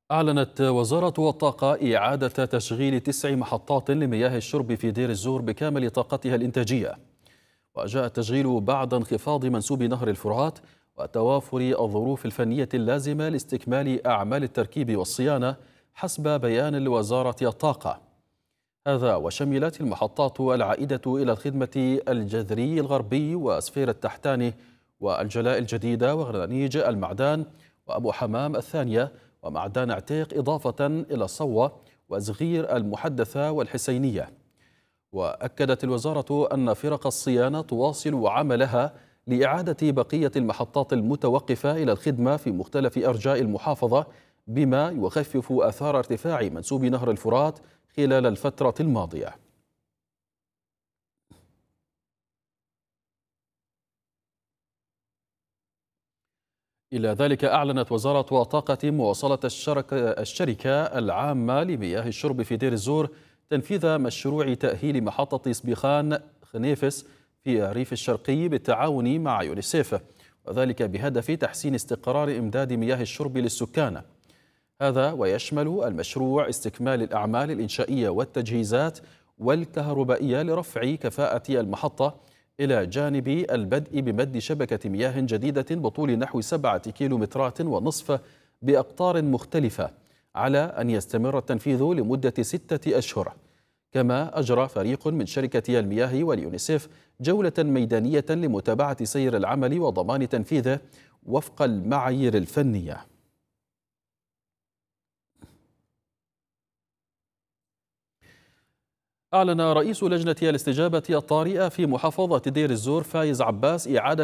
أعلنت وزارة الطاقة إعادة تشغيل 9 محطات لمياه الشرب في دير الزور بكامل طاقتها الإنتاجية. وجاء التشغيل بعد انخفاض منسوب نهر الفرات وتوافر الظروف الفنية اللازمة لاستكمال أعمال التركيب والصيانة حسب بيان لوزارة الطاقة. هذا وشملت المحطات العائدة إلى الخدمة الجذري الغربي وأسفير التحتاني والجلاء الجديدة وغرانيج المعدان وأبو حمام الثانية ومعدان عتيق، إضافة إلى الصوة وزغير المحدثة والحسينية. وأكدت الوزارة أن فرق الصيانة تواصل عملها لإعادة بقية المحطات المتوقفة إلى الخدمة في مختلف أرجاء المحافظة، بما يخفف آثار ارتفاع منسوب نهر الفرات خلال الفترة الماضية. إلى ذلك أعلنت وزارة الطاقة مواصلة الشركة العامة لمياه الشرب في دير الزور تنفيذ مشروع تأهيل محطة سبيخان خنيفس في الريف الشرقي بالتعاون مع يونيسيف، وذلك بهدف تحسين استقرار إمداد مياه الشرب للسكان. هذا ويشمل المشروع استكمال الأعمال الإنشائية والتجهيزات والكهربائية لرفع كفاءة المحطة، إلى جانب البدء بمد شبكة مياه جديدة بطول نحو 7 كيلومترات ونصف بأقطار مختلفة، على أن يستمر التنفيذ لمدة 6 أشهر. كما أجرى فريق من شركة المياه واليونيسيف جولة ميدانية لمتابعة سير العمل وضمان تنفيذه وفق المعايير الفنية. أعلن رئيس لجنة الاستجابة الطارئة في محافظة دير الزور فايز عباس إعادة